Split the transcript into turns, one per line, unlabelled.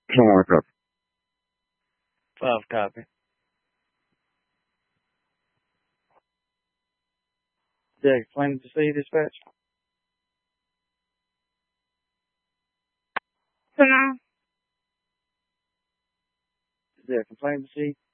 Five copy.
5 copy. Jack, claim to see dispatch.
Hello?
Jack, complain to see.